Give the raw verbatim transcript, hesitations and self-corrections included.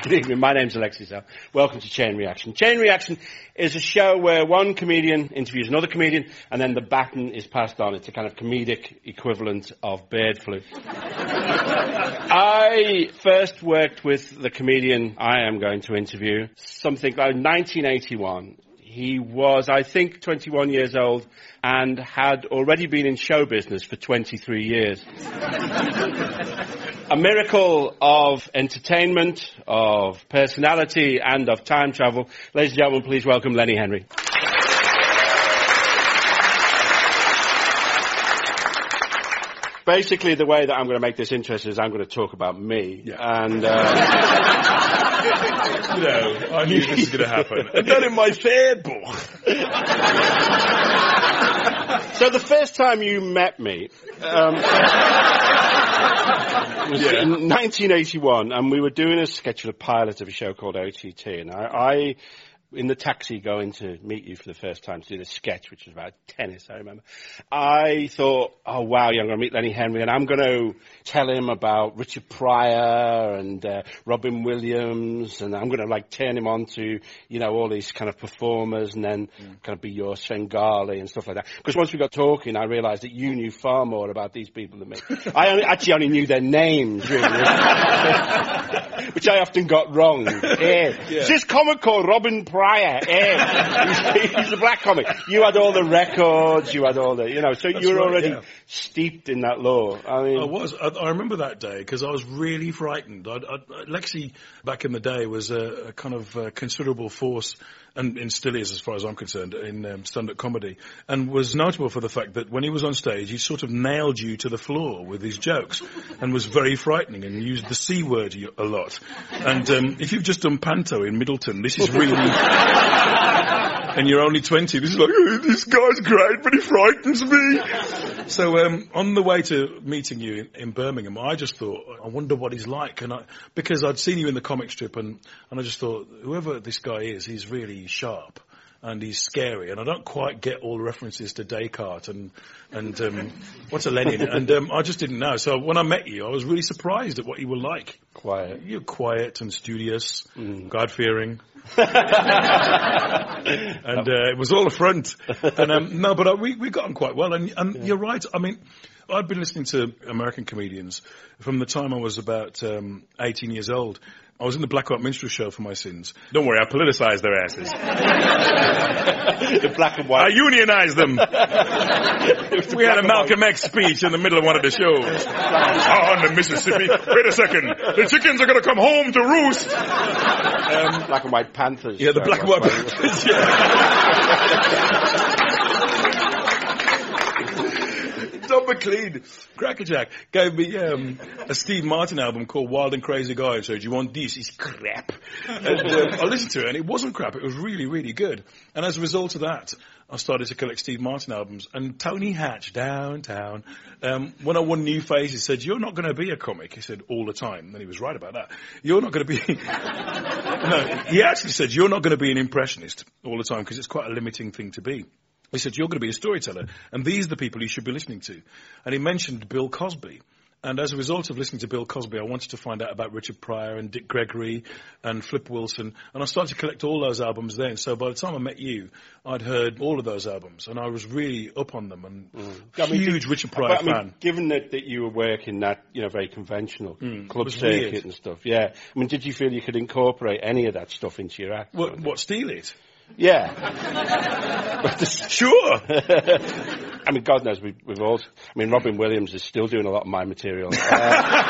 Good evening, my name's Alexis Zell. Welcome to Chain Reaction. Chain Reaction is a show where one comedian interviews another comedian and then the baton is passed on. It's a kind of comedic equivalent of bird flu. I first worked with the comedian I am going to interview something like nineteen eighty-one. He was, I think, twenty-one years old and had already been in show business for twenty-three years. A miracle of entertainment, of personality, and of time travel. Ladies and gentlemen, please welcome Lenny Henry. Basically, the way that I'm going to make this interesting is I'm going to talk about me. Yeah. And, uh... No, I knew this was going to happen. And then in my third book. So the first time you met me um, was yeah. in nineteen eighty-one, and we were doing a sketch of a pilot of a show called O T T, and I... I in the taxi going to meet you for the first time to do this sketch, which was about tennis, I remember, I thought, oh, wow, yeah, I'm going to meet Lenny Henry, and I'm going to tell him about Richard Pryor and uh, Robin Williams, and I'm going to, like, turn him on to, you know, all these kind of performers, and then mm. kind of be your Svengali and stuff like that. Because once we got talking, I realised that you knew far more about these people than me. I only, actually only knew their names, really. Which I often got wrong. Yeah. Yeah. This comic called Robin Pryor. Yeah. he's, he's a black comic. You had all the records, you had all the, you know, so That's you were right, already yeah. steeped in that lore. I mean, I was. I, I remember that day because I was really frightened. I, I, Lexi, back in the day, was a, a kind of a considerable force, and, and still is, as far as I'm concerned, in um, stand-up comedy, and was notable for the fact that when he was on stage, he sort of nailed you to the floor with his jokes, and was very frightening, and used the C word a lot. And um, if you've just done panto in Middleton, this is really... and you're only twenty, this is like, oh, this guy's great, but he frightens me. So um, on the way to meeting you in, in Birmingham, I just thought, I wonder what he's like. And I, because I'd seen you in the comic strip, and, and I just thought, whoever this guy is, he's really sharp. And he's scary, and I don't quite get all the references to Descartes and and um, what's a Lenin, and um, I just didn't know. So when I met you, I was really surprised at what you were like. Quiet. You're quiet and studious, mm. God-fearing, and uh, it was all a front. And um, no, but uh, we we got on quite well, and and yeah. You're right. I mean, I'd been listening to American comedians from the time I was about um, eighteen years old. I was in the Black White Minstrel show for my sins. Don't worry, I politicised their asses. The black and white. I unionised them. We had a Malcolm X speech in the middle of one of the shows. On the Mississippi. Wait a second. The chickens are going to come home to roost. Um, black and White Panthers. Yeah, the Black and White Panthers. Yeah. Don McLean, Crackerjack, gave me um, a Steve Martin album called Wild and Crazy Guy. And said, do you want this? It's crap. And um, I listened to it, and it wasn't crap. It was really, really good. And as a result of that, I started to collect Steve Martin albums. And Tony Hatch, downtown, um, when I won New Face, he said, you're not going to be a comic. He said, all the time. And he was right about that. You're not going to be... No, he actually said, you're not going to be an impressionist all the time, because it's quite a limiting thing to be. He said, you're going to be a storyteller, and these are the people you should be listening to. And he mentioned Bill Cosby. And as a result of listening to Bill Cosby, I wanted to find out about Richard Pryor and Dick Gregory and Flip Wilson. And I started to collect all those albums then. So by the time I met you, I'd heard all of those albums. And I was really up on them, and mm. huge I mean, did, Richard Pryor but, I mean, fan. Given that, that you were working that, you know, very conventional mm, club circuit weird. And stuff, yeah. I mean, did you feel you could incorporate any of that stuff into your act? What, what steal it? Yeah. Sure. I mean, God knows, we, we've all... I mean, Robin Williams is still doing a lot of my material. Uh,